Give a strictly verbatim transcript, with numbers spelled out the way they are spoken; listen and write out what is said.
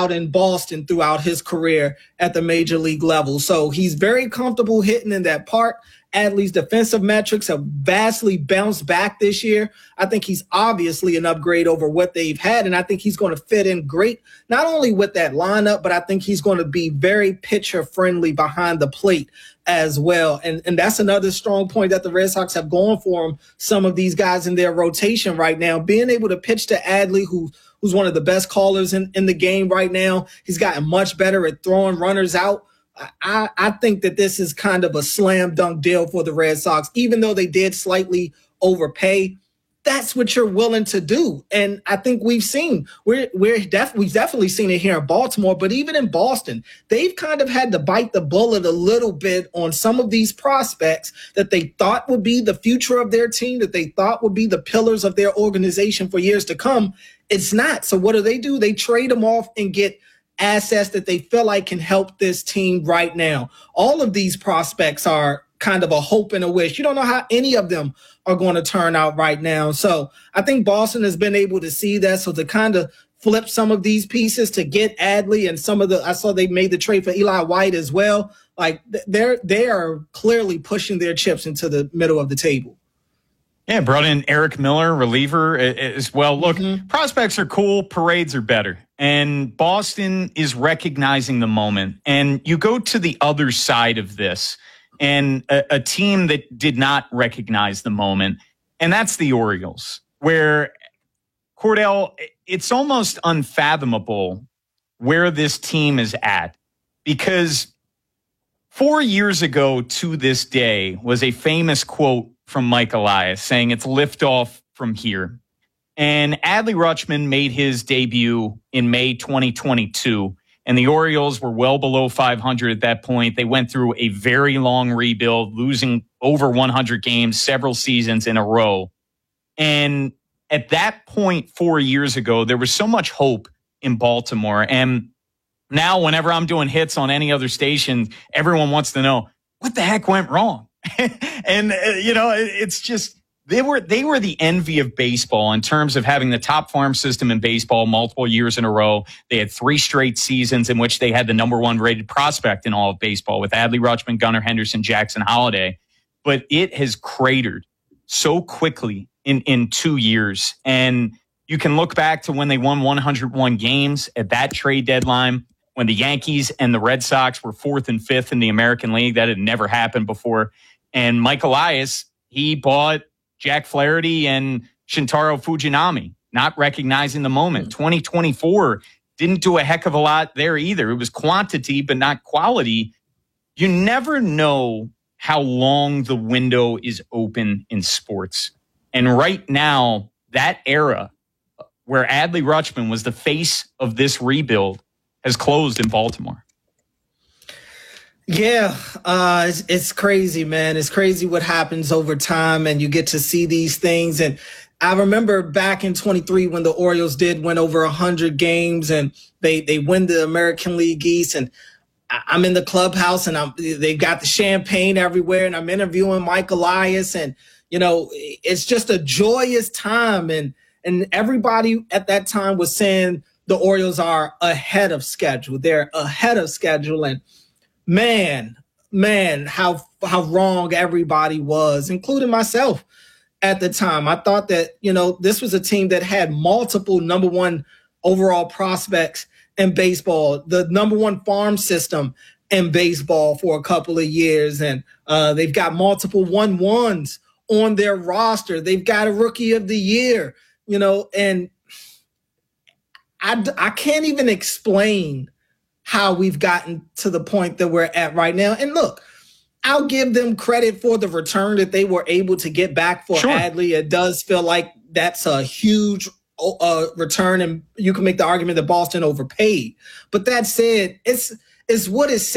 out in Boston throughout his career at the major league level. So he's very comfortable hitting in that park. Adley's defensive metrics have vastly bounced back this year. I think he's obviously an upgrade over what they've had, and I think he's going to fit in great, not only with that lineup, but I think he's going to be very pitcher-friendly behind the plate as well. And, and that's another strong point that the Red Sox have going for them, some of these guys in their rotation right now. Being able to pitch to Adley, who who's one of the best callers in, in the game right now. He's gotten much better at throwing runners out. I, I think that this is kind of a slam dunk deal for the Red Sox, even though they did slightly overpay. That's what you're willing to do. And I think we've seen, we're, we're def, we've definitely seen it here in Baltimore, but even in Boston, they've kind of had to bite the bullet a little bit on some of these prospects that they thought would be the future of their team, that they thought would be the pillars of their organization for years to come. It's not. So what do they do? They trade them off and get assets that they feel like can help this team right now. All of these prospects are kind of a hope and a wish. You don't know how any of them are going to turn out right now. So I think Boston has been able to see that. So to kind of flip some of these pieces to get Adley and some of the, I saw they made the trade for Eli White as well. Like they're, they are clearly pushing their chips into the middle of the table. Yeah, brought in Eric Miller, reliever as well. Look, mm-hmm. prospects are cool. Parades are better. And Boston is recognizing the moment. And you go to the other side of this and a, a team that did not recognize the moment, and that's the Orioles, where, Cordell, it's almost unfathomable where this team is at, because four years ago to this day was a famous quote from Mike Elias saying it's liftoff from here. And Adley Rutschman made his debut in May twenty twenty-two, and the Orioles were well below five hundred at that point. They went through a very long rebuild, losing over one hundred games several seasons in a row. And at that point, four years ago, there was so much hope in Baltimore. And now whenever I'm doing hits on any other station, everyone wants to know, what the heck went wrong? And, uh, you know, it, it's just, they were, they were the envy of baseball in terms of having the top farm system in baseball multiple years in a row. They had three straight seasons in which they had the number one rated prospect in all of baseball with Adley Rutschman, Gunnar Henderson, Jackson Holliday. But it has cratered so quickly in, in two years. And you can look back to when they won one hundred one games at that trade deadline, when the Yankees and the Red Sox were fourth and fifth in the American League. That had never happened before. And Mike Elias, he bought Jack Flaherty and Shintaro Fujinami, not recognizing the moment. twenty twenty-four didn't do a heck of a lot there either. It was quantity, but not quality. You never know how long the window is open in sports. And right now, that era where Adley Rutschman was the face of this rebuild has closed in Baltimore. Yeah, uh, it's, it's crazy, man. It's crazy what happens over time, and you get to see these things. And I remember back in twenty-three when the Orioles did win over one hundred games, and they, they win the American League East. And I'm in the clubhouse, and I'm, they've got the champagne everywhere, and I'm interviewing Mike Elias. And, you know, it's just a joyous time. And, and everybody at that time was saying the Orioles are ahead of schedule. They're ahead of schedule. And man, man, how how wrong everybody was, including myself at the time. I thought that, you know, this was a team that had multiple number one overall prospects in baseball, the number one farm system in baseball for a couple of years. And uh, they've got multiple one ones on their roster. They've got a rookie of the year, you know, and I, I can't even explain how we've gotten to the point that we're at right now. And look, I'll give them credit for the return that they were able to get back for sure. Adley. It does feel like that's a huge uh, return, and you can make the argument that Boston overpaid. But that said, it's, it's what is